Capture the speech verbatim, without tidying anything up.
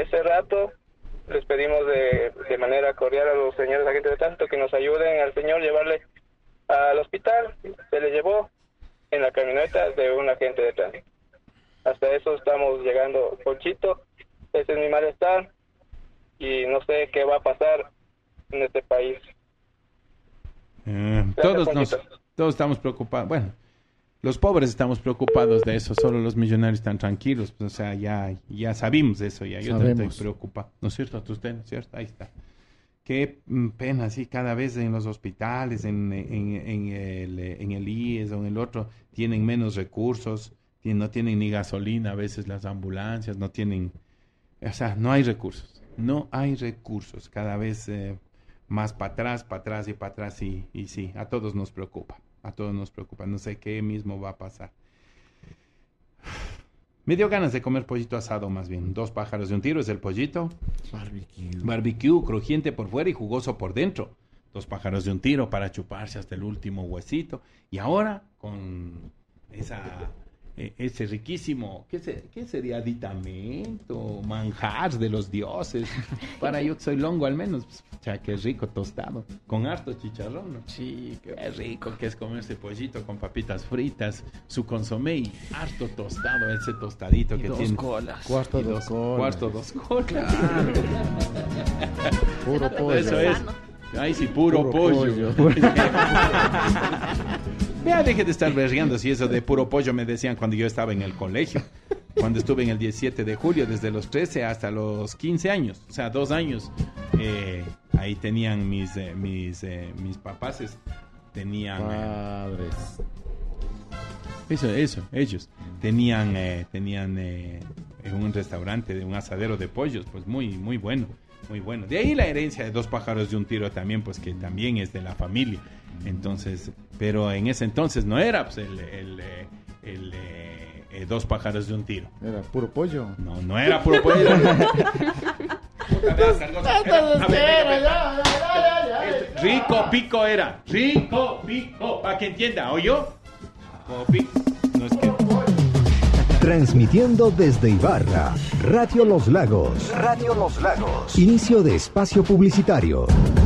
ese rato les pedimos de, de manera cordial a los señores agentes de tránsito que nos ayuden al señor llevarle al hospital. Se le llevó en la camioneta de un agente de tránsito. Hasta eso estamos llegando, Ponchito. Ese es mi malestar y no sé qué va a pasar en este país. Eh, todos nos, todos estamos preocupados. Bueno, los pobres estamos preocupados de eso, solo los millonarios están tranquilos. Pues, o sea, ya, ya sabemos eso, ya yo también estoy preocupado. ¿No es cierto? ¿Usted? ¿No es cierto? Ahí está. Qué pena, sí, cada vez en los hospitales, en, en, en, el, en el I E S o en el otro, tienen menos recursos, tienen, no tienen ni gasolina, a veces las ambulancias, no tienen, o sea, no hay recursos, no hay recursos, cada vez eh, más para atrás, para atrás y para atrás, y, y sí, a todos nos preocupa, a todos nos preocupa, no sé qué mismo va a pasar. Me dio ganas de comer pollito asado más bien. Dos pájaros de un tiro es el pollito. Barbecue. Barbecue, crujiente por fuera y jugoso por dentro. Dos pájaros de un tiro para chuparse hasta el último huesito. Y ahora con esa eh, ese riquísimo, ¿qué, se, ¿qué sería? Aditamento, manjar de los dioses. Para yo que soy longo al menos. Pues, o sea, qué rico tostado. Con harto chicharrón, ¿no? Sí, qué, qué rico que es comerse pollito con papitas fritas, su consomé y harto tostado, ese tostadito y que dos tiene. Colas. Cuarto y dos, dos colas. Cuarto dos colas. Claro. Puro pollo. Eso es. Ay, sí, puro, puro pollo. pollo. Vea, deje de estar berreando si eso de puro pollo me decían cuando yo estaba en el colegio. Cuando estuve en el diecisiete de julio, desde los trece hasta los quince años, o sea, dos años, eh, ahí tenían mis eh, mis eh, mis papaces, tenían padres. Eh, eso, eso, ellos tenían eh, tenían eh, un restaurante de un asadero de pollos, pues muy muy bueno, muy bueno. De ahí la herencia de dos pájaros de un tiro también, pues que también es de la familia. Entonces, pero en ese entonces no era pues el el, el, el Eh, dos pájaros de un tiro. ¿Era puro pollo? No, no era puro pollo. Rico pico era. Rico pico. Para que entienda, ¿oyó? Pico. No es que... Transmitiendo desde Ibarra, Radio Los Lagos. Radio Los Lagos. Inicio de espacio publicitario.